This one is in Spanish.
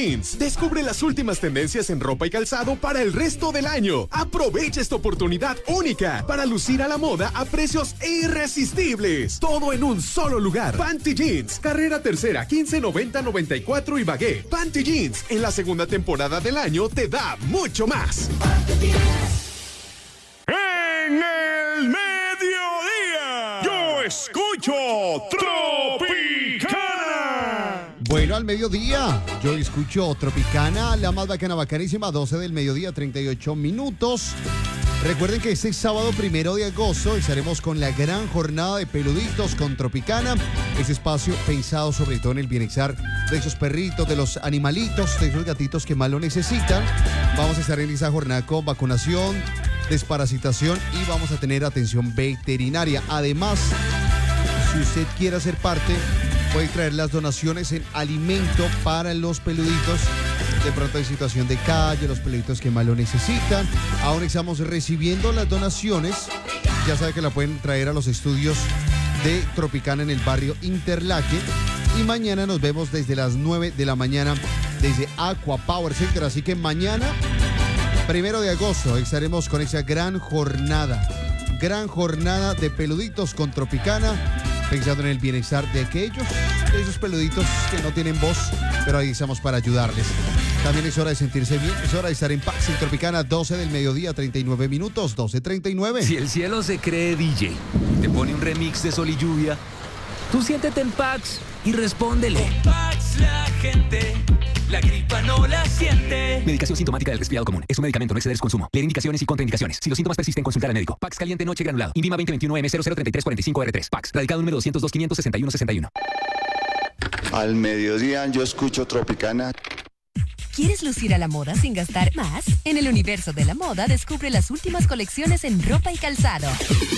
Jeans. Descubre las últimas tendencias en ropa y calzado para el resto del año. Aprovecha esta oportunidad única para lucir a la moda a precios irresistibles. Todo en un solo lugar. Panty Jeans, carrera tercera, 1590-94 Ibagué. Panty Jeans, en la segunda temporada del año te da mucho más. En el mediodía, yo escucho Tropicana. Bueno, al mediodía, yo escucho Tropicana, la más bacana, bacanísima, 12 del mediodía, 38 minutos. Recuerden que este sábado 1 de agosto estaremos con la gran jornada de peluditos con Tropicana. Ese espacio pensado sobre todo en el bienestar de esos perritos, de los animalitos, de esos gatitos que más lo necesitan. Vamos a estar en esa jornada con vacunación, desparasitación y vamos a tener atención veterinaria. Además, si usted quiere ser parte, puede traer las donaciones en alimento para los peluditos. De pronto hay situación de calle, los peluditos que más lo necesitan. Aún estamos recibiendo las donaciones. Ya sabe que la pueden traer a los estudios de Tropicana en el barrio Interlaque. Y mañana nos vemos desde las 9 de la mañana desde Aqua Power Center. Así que mañana, 1 de agosto, estaremos con esa gran jornada de peluditos con Tropicana, pensando en el bienestar de aquellos, de esos peluditos que no tienen voz, pero ahí estamos para ayudarles. También es hora de sentirse bien, es hora de estar en paz en Tropicana, 12 del mediodía, 39 minutos, 12:39. Si el cielo se cree DJ, te pone un remix de Sol y Lluvia, tú siéntete en Pax y respóndele. Con Pax la gente, la gripa no la siente. Medicación sintomática del resfriado común. Es un medicamento, no exceder su consumo. Leer indicaciones y contraindicaciones. Si los síntomas persisten, consultar al médico. Pax caliente noche granulado. INVIMA 2021M003345R3. Pax. Radicado número 202-561-61. Al mediodía yo escucho Tropicana. ¿Quieres lucir a la moda sin gastar más? En el universo de la moda descubre las últimas colecciones en ropa y calzado.